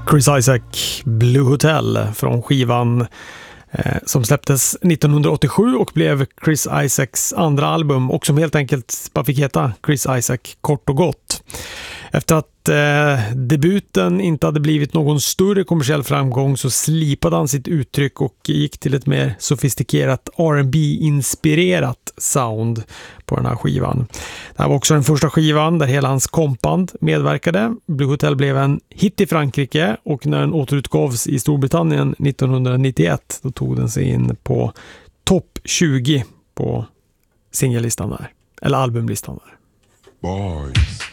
Chris Isaak, Blue Hotel från skivan som släpptes 1987 och blev Chris Isaaks andra album och som helt enkelt bara fick heta Chris Isaak kort och gott. Efter att debuten inte hade blivit någon större kommersiell framgång så slipade han sitt uttryck och gick till ett mer sofistikerat R&B-inspirerat sound på den här skivan. Det här var också den första skivan där hela hans kompband medverkade. Blue Hotel blev en hit i Frankrike och när den återutgavs i Storbritannien 1991 då tog den sig in på topp 20 på singellistan där, eller albumlistan där. Boys.